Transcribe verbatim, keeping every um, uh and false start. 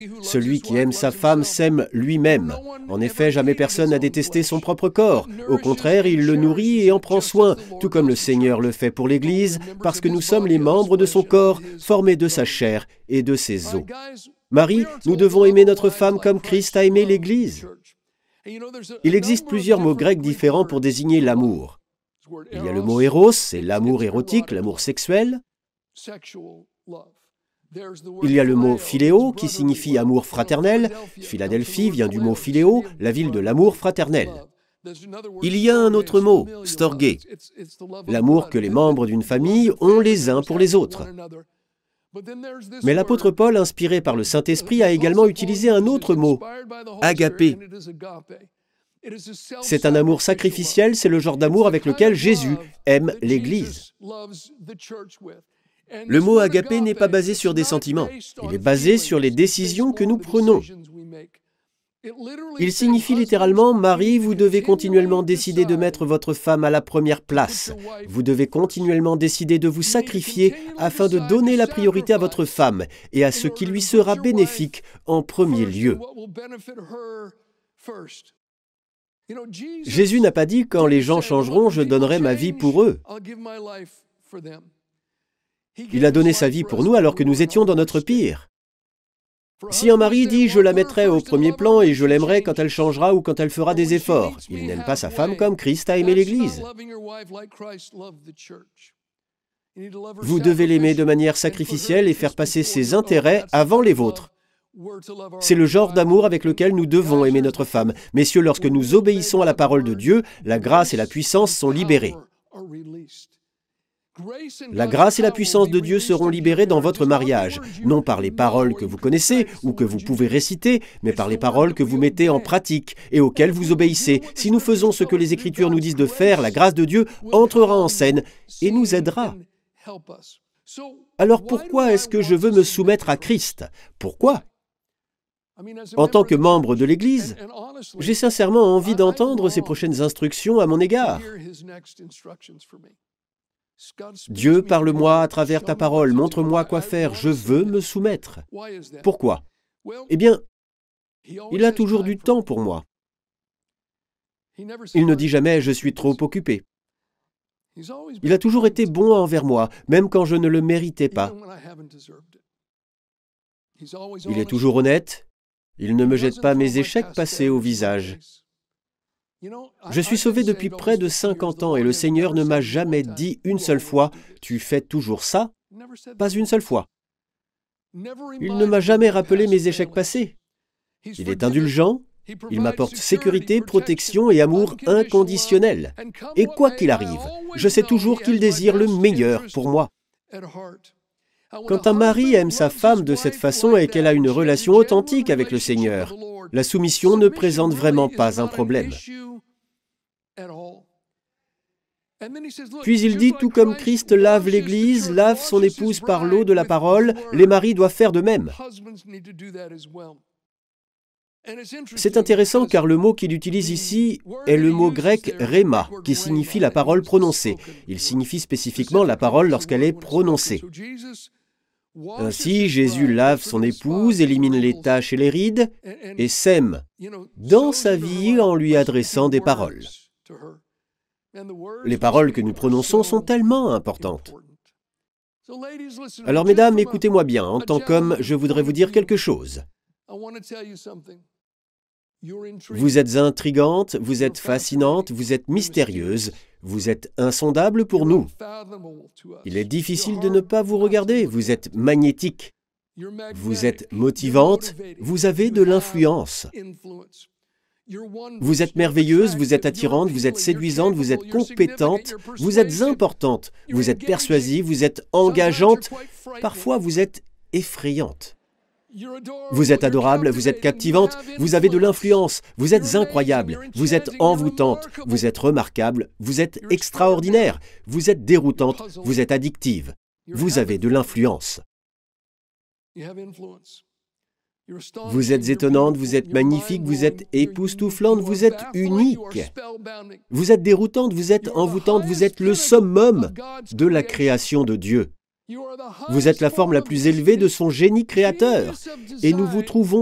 Celui qui aime sa femme s'aime lui-même. En effet, jamais personne n'a détesté son propre corps. Au contraire, il le nourrit et en prend soin, tout comme le Seigneur le fait pour l'Église, parce que nous sommes les membres de son corps, formés de sa chair et de ses os. Marie, nous devons aimer notre femme comme Christ a aimé l'Église. Il existe plusieurs mots grecs différents pour désigner l'amour. Il y a le mot éros, c'est l'amour érotique, l'amour sexuel. Il y a le mot philéo, qui signifie amour fraternel. Philadelphie vient du mot philéo, la ville de l'amour fraternel. Il y a un autre mot, storgé, l'amour que les membres d'une famille ont les uns pour les autres. Mais l'apôtre Paul, inspiré par le Saint-Esprit, a également utilisé un autre mot, agapé. C'est un amour sacrificiel, c'est le genre d'amour avec lequel Jésus aime l'Église. Le mot agapé n'est pas basé sur des sentiments, il est basé sur les décisions que nous prenons. Il signifie littéralement « Marie, vous devez continuellement décider de mettre votre femme à la première place. Vous devez continuellement décider de vous sacrifier afin de donner la priorité à votre femme et à ce qui lui sera bénéfique en premier lieu. » Jésus n'a pas dit « Quand les gens changeront, je donnerai ma vie pour eux ». Il a donné sa vie pour nous alors que nous étions dans notre pire. Si un mari dit « je la mettrai au premier plan et je l'aimerai quand elle changera ou quand elle fera des efforts », il n'aime pas sa femme comme Christ a aimé l'Église. Vous devez l'aimer de manière sacrificielle et faire passer ses intérêts avant les vôtres. C'est le genre d'amour avec lequel nous devons aimer notre femme. Messieurs, lorsque nous obéissons à la parole de Dieu, la grâce et la puissance sont libérées. La grâce et la puissance de Dieu seront libérées dans votre mariage, non par les paroles que vous connaissez ou que vous pouvez réciter, mais par les paroles que vous mettez en pratique et auxquelles vous obéissez. Si nous faisons ce que les Écritures nous disent de faire, la grâce de Dieu entrera en scène et nous aidera. Alors pourquoi est-ce que je veux me soumettre à Christ? Pourquoi? En tant que membre de l'Église, j'ai sincèrement envie d'entendre ses prochaines instructions à mon égard. Dieu, parle-moi à travers ta parole, montre-moi quoi faire, je veux me soumettre. Pourquoi? Eh bien, il a toujours du temps pour moi. Il ne dit jamais « je suis trop occupé ». Il a toujours été bon envers moi, même quand je ne le méritais pas. Il est toujours honnête, il ne me jette pas mes échecs passés au visage. Je suis sauvé depuis près de cinquante ans et le Seigneur ne m'a jamais dit une seule fois « tu fais toujours ça ?» Pas une seule fois. Il ne m'a jamais rappelé mes échecs passés. Il est indulgent, il m'apporte sécurité, protection et amour inconditionnel. Et quoi qu'il arrive, je sais toujours qu'il désire le meilleur pour moi. Quand un mari aime sa femme de cette façon et qu'elle a une relation authentique avec le Seigneur, la soumission ne présente vraiment pas un problème. Puis il dit, tout comme Christ lave l'Église, lave son épouse par l'eau de la parole, les maris doivent faire de même. C'est intéressant car le mot qu'il utilise ici est le mot grec « rhéma » qui signifie la parole prononcée. Il signifie spécifiquement la parole lorsqu'elle est prononcée. Ainsi, Jésus lave son épouse, élimine les taches et les rides et sème dans sa vie en lui adressant des paroles. Les paroles que nous prononçons sont tellement importantes. Alors, mesdames, écoutez-moi bien. En tant qu'homme, je voudrais vous dire quelque chose. Vous êtes intrigante, vous êtes fascinante, vous êtes mystérieuse, vous êtes insondable pour nous. Il est difficile de ne pas vous regarder, vous êtes magnétique, vous êtes motivante, vous avez de l'influence. Vous êtes merveilleuse, vous êtes attirante, vous êtes séduisante, vous êtes compétente, vous êtes importante, vous êtes persuasive, vous êtes engageante, parfois vous êtes effrayante. Vous êtes adorable, vous êtes captivante, vous avez de l'influence, vous êtes incroyable, vous êtes envoûtante, vous êtes remarquable, vous êtes extraordinaire, vous êtes déroutante, vous êtes addictive, vous avez de l'influence. Vous êtes étonnante, vous êtes magnifique, vous êtes époustouflante, vous êtes unique. Vous êtes déroutante, vous êtes envoûtante, vous êtes le summum de la création de Dieu. Vous êtes la forme la plus élevée de son génie créateur, et nous vous trouvons